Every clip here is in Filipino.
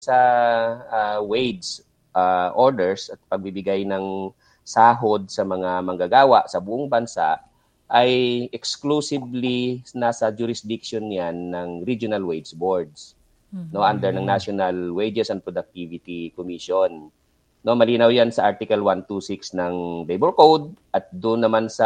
sa wage orders at pagbibigay ng sahod sa mga manggagawa sa buong bansa ay exclusively nasa jurisdiction yan ng regional wage boards, no, under ng National Wages and Productivity Commission. No, malinaw yan sa Article 126 ng Labor Code at doon naman sa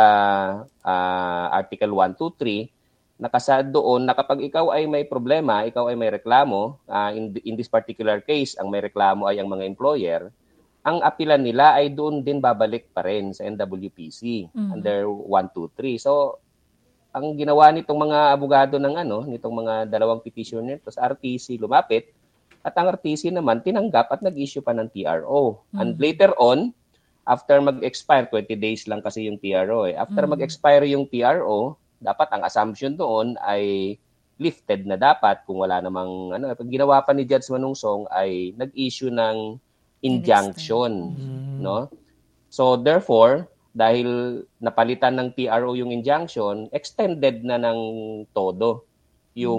Article 123 nakasaad doon na kapag ikaw ay may problema, ikaw ay may reklamo, in this particular case, ang may reklamo ay ang mga employer, ang apilan nila ay doon din babalik pa rin sa NWPC under 123. So, ang ginawa nitong mga abogado nitong mga dalawang petitioner nito sa RTC lumapit at ang RTC naman tinanggap at nag-issue pa ng TRO. And later on, after mag-expire, 20 days lang kasi yung TRO After mag-expire yung TRO, dapat ang assumption doon ay lifted na dapat kung wala namang pag ginawa pa ni Judge Manungsong ay nag-issue ng injunction, no? So therefore, dahil napalitan ng TRO yung injunction, extended na ng todo yung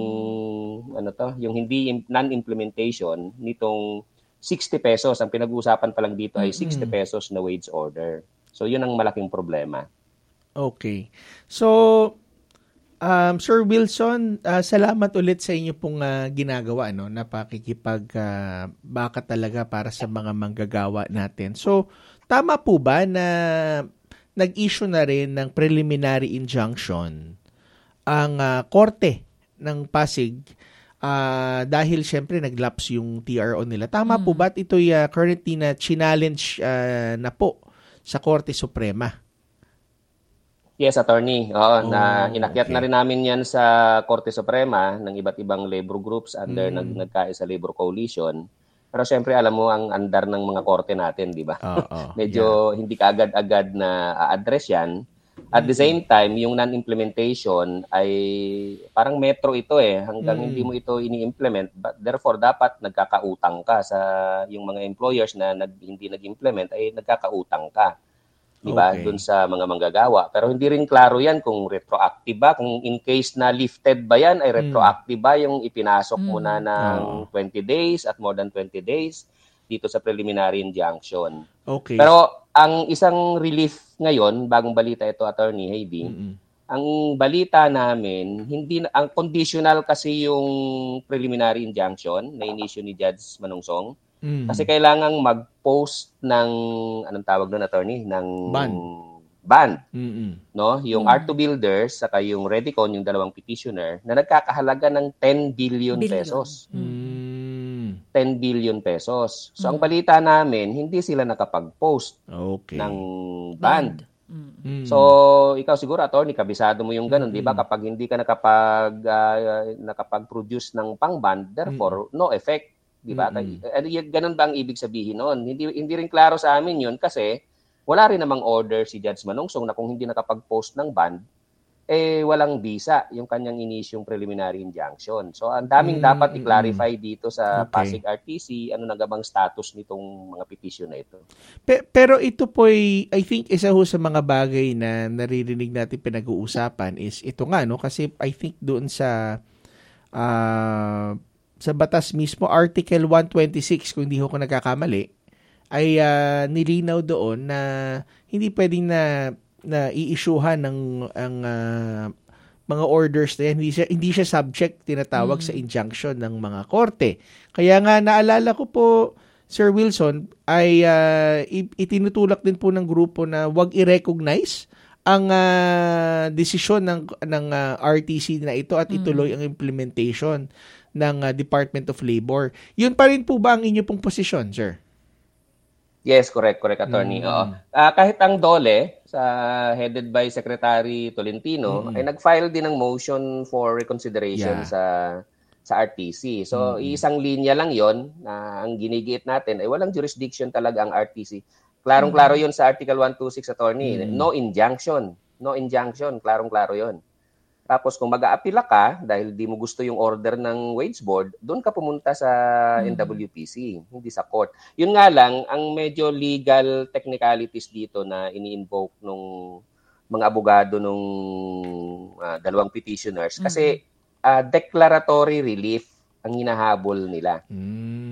yung hindi non-implementation nitong 60 pesos. Ang pinag-uusapan pa lang dito ay 60 pesos na wage order. So yun ang malaking problema. Okay. So, Sir Wilson, salamat ulit sa inyo pong ginagawa, no, na baka talaga para sa mga manggagawa natin. So, tama po ba na nag-issue na rin ng preliminary injunction ang korte ng Pasig dahil syempre nag-lapse yung TRO nila? Tama po ba at ito'y currently na challenge na po sa Korte Suprema? Yes, attorney. Na inakyat na rin namin yan sa Korte Suprema ng iba't ibang labor groups under nagkaisa Labor Coalition. Pero syempre, alam mo, ang andar ng mga korte natin, di ba? Medyo hindi ka agad-agad na a-address yan. At the same time, yung non-implementation ay parang metro ito hanggang hindi mo ito ini-implement. But therefore, dapat nagkakautang ka sa yung mga employers na hindi nag-implement ay nagkakautang ka. Diba? Doon sa mga manggagawa. Pero hindi rin klaro yan kung retroactive ba, kung in case na lifted ba yan, ay retroactive ba yung ipinasok muna ng 20 days at more than 20 days dito sa preliminary injunction. Okay. Pero ang isang relief ngayon, bagong balita ito, Attorney Heidi, ang balita namin, ang conditional kasi yung preliminary injunction na inisyu ni Judge Manungsong. Kasi kailangang mag-post ng, anong tawag doon, attorney? Ng band. No? Yung R2 Builders, saka yung Redicon, yung dalawang petitioner, na nagkakahalaga ng 10 billion pesos. 10 billion pesos. So, ang balita namin, hindi sila nakapag-post ng band. So, ikaw siguro, attorney, kabisado mo yung ganun, di ba? Kapag hindi ka nakapag-produce ng pang-band, therefore, no effect. Diba? Ganun ba ang ibig sabihin noon? Hindi rin klaro sa amin yun kasi wala rin namang order si Judge Manungsong na kung hindi nakapag-post ng band, walang visa yung kanyang inisyong preliminary injunction. So, ang daming dapat i-clarify dito sa Pasig RTC, ano na gabang status nitong mga petition na ito. Pero ito po'y, I think, isa ho sa mga bagay na naririnig natin pinag-uusapan is ito nga, no? Kasi I think doon sa batas mismo, Article 126, kung hindi ko nagkakamali, ay nilinaw doon na hindi pwedeng na i-issuehan ng mga orders na yan. Hindi siya subject, tinatawag sa injunction ng mga korte. Kaya nga naalala ko po, Sir Wilson, ay itinutulak din po ng grupo na wag i-recognize ang desisyon ng RTC na ito at ituloy ang implementation ng Department of Labor. Yun pa rin po ba ang inyo pong posisyon, sir? Yes, correct, attorney. Kahit ang DOLE, headed by Secretary Tolentino, ay nag-file din ng motion for reconsideration sa RTC. So, isang linya lang yon na ang ginigiit natin ay walang jurisdiction talaga ang RTC. Klarong-klaro yon sa Article 126, attorney. No injunction. Klarong-klaro yon. Tapos kung mag-aapila ka, dahil di mo gusto yung order ng wage board, doon ka pumunta sa NWPC, hindi sa court. Yun nga lang, ang medyo legal technicalities dito na ini-invoke nung mga abogado nung dalawang petitioners. Kasi declaratory relief ang hinahabol nila.